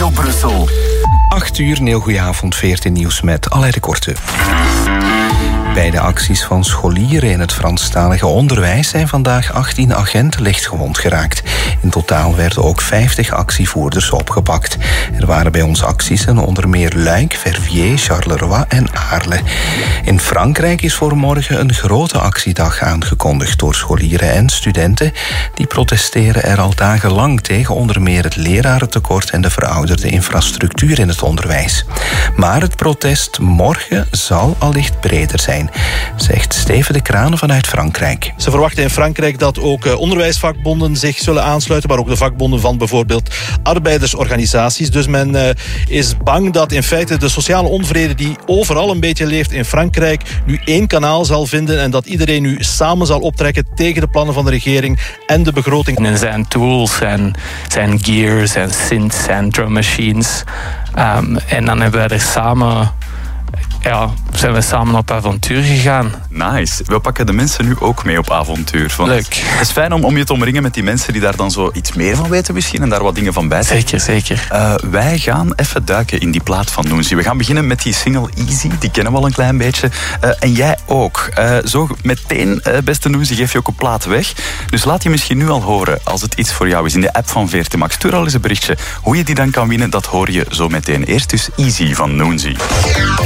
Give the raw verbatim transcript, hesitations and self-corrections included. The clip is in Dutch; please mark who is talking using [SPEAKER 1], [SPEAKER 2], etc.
[SPEAKER 1] Radio Brussel.
[SPEAKER 2] acht uur, een heel goeie avond, veertien nieuws met Alain de Korte. Bij de acties van scholieren in het Franstalige onderwijs zijn vandaag achttien agenten lichtgewond geraakt. In totaal werden ook vijftig actievoerders opgepakt. Er waren bij ons acties in onder meer Luik, Verviers, Charleroi en Aarle. In Frankrijk is voor morgen een grote actiedag aangekondigd door scholieren en studenten. Die protesteren er al dagenlang tegen onder meer het lerarentekort en de verouderde infrastructuur in het onderwijs. Maar het protest morgen zal allicht breder zijn, zegt Steven de Kranen vanuit Frankrijk.
[SPEAKER 3] Ze verwachten in Frankrijk dat ook onderwijsvakbonden zich zullen aansluiten, maar ook de vakbonden van bijvoorbeeld arbeidersorganisaties. Dus men uh, is bang dat in feite de sociale onvrede die overal een beetje leeft in Frankrijk nu één kanaal zal vinden en dat iedereen nu samen zal optrekken tegen de plannen van de regering en de begroting.
[SPEAKER 4] En zijn tools, zijn, zijn gear, zijn synths, zijn drum machines. Um, en dan hebben wij er samen... Ja, zijn we samen op avontuur gegaan.
[SPEAKER 5] Nice. We pakken de mensen nu ook mee op avontuur. Want
[SPEAKER 4] Leuk.
[SPEAKER 5] Het is fijn om, om je te omringen met die mensen die daar dan zo iets meer van weten misschien en daar wat dingen van bij
[SPEAKER 4] Zeker, zeker.
[SPEAKER 5] Uh, wij gaan even duiken in die plaat van Noenzi. We gaan beginnen met die single Easy. Die kennen we al een klein beetje. Uh, en jij ook. Uh, zo meteen, uh, beste Noenzi, geef je ook een plaat weg. Dus laat je misschien nu al horen als het iets voor jou is. In de app van V R T Max. Stuur al eens een berichtje. Hoe je die dan kan winnen, dat hoor je zo meteen. Eerst dus Easy van Noenzi.